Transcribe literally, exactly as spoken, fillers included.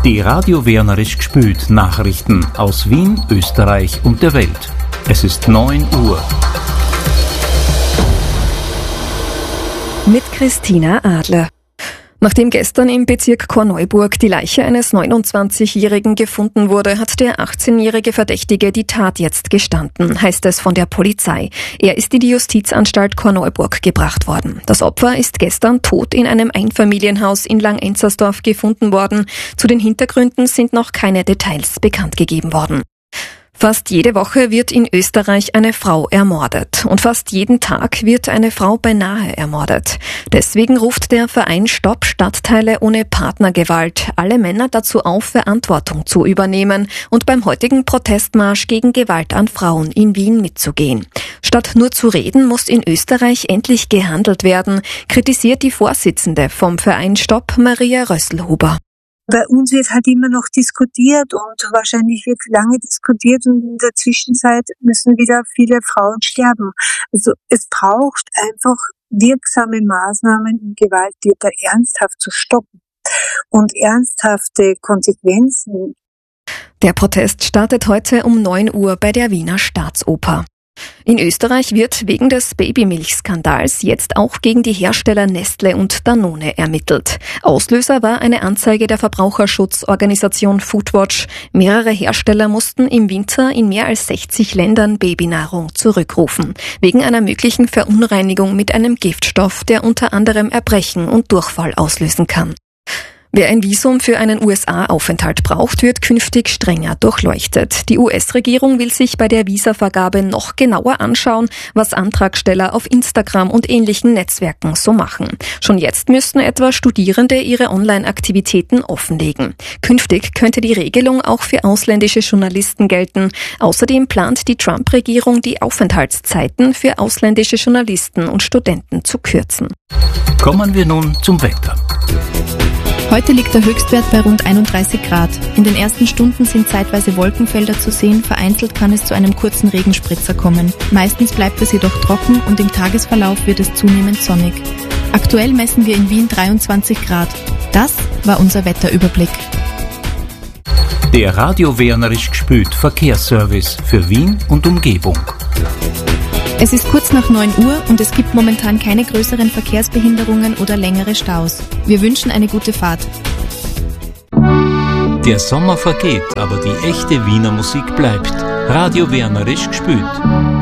Die Radio Wienerisch gspült Nachrichten aus Wien, Österreich und der Welt. Es ist neun Uhr. Mit Christina Adler. Nachdem gestern im Bezirk Korneuburg die Leiche eines neunundzwanzigjährigen gefunden wurde, hat der achtzehnjährige Verdächtige die Tat jetzt gestanden, heißt es von der Polizei. Er ist in die Justizanstalt Korneuburg gebracht worden. Das Opfer ist gestern tot in einem Einfamilienhaus in Langenzersdorf gefunden worden. Zu den Hintergründen sind noch keine Details bekannt gegeben worden. Fast jede Woche wird in Österreich eine Frau ermordet und fast jeden Tag wird eine Frau beinahe ermordet. Deswegen ruft der Verein Stopp Stadtteile ohne Partnergewalt alle Männer dazu auf, Verantwortung zu übernehmen und beim heutigen Protestmarsch gegen Gewalt an Frauen in Wien mitzugehen. Statt nur zu reden, muss in Österreich endlich gehandelt werden, kritisiert die Vorsitzende vom Verein Stopp, Maria Rösselhuber. Bei uns wird halt immer noch diskutiert und wahrscheinlich wird lange diskutiert und in der Zwischenzeit müssen wieder viele Frauen sterben. Also es braucht einfach wirksame Maßnahmen, um Gewalttäter ernsthaft zu stoppen und ernsthafte Konsequenzen. Der Protest startet heute um neun Uhr bei der Wiener Staatsoper. In Österreich wird wegen des Babymilchskandals jetzt auch gegen die Hersteller Nestle und Danone ermittelt. Auslöser war eine Anzeige der Verbraucherschutzorganisation Foodwatch. Mehrere Hersteller mussten im Winter in mehr als sechzig Ländern Babynahrung zurückrufen, wegen einer möglichen Verunreinigung mit einem Giftstoff, der unter anderem Erbrechen und Durchfall auslösen kann. Wer ein Visum für einen U S A-Aufenthalt braucht, wird künftig strenger durchleuchtet. Die U S-Regierung will sich bei der Visavergabe noch genauer anschauen, was Antragsteller auf Instagram und ähnlichen Netzwerken so machen. Schon jetzt müssten etwa Studierende ihre Online-Aktivitäten offenlegen. Künftig könnte die Regelung auch für ausländische Journalisten gelten. Außerdem plant die Trump-Regierung, die Aufenthaltszeiten für ausländische Journalisten und Studenten zu kürzen. Kommen wir nun zum Wetter. Heute liegt der Höchstwert bei rund einunddreißig Grad. In den ersten Stunden sind zeitweise Wolkenfelder zu sehen, vereinzelt kann es zu einem kurzen Regenspritzer kommen. Meistens bleibt es jedoch trocken und im Tagesverlauf wird es zunehmend sonnig. Aktuell messen wir in Wien dreiundzwanzig Grad. Das war unser Wetterüberblick. Der Radio Wienerisch gspült Verkehrsservice für Wien und Umgebung. Es ist kurz nach neun Uhr und es gibt momentan keine größeren Verkehrsbehinderungen oder längere Staus. Wir wünschen eine gute Fahrt. Der Sommer vergeht, aber die echte Wiener Musik bleibt. Radio Wienerisch gspült.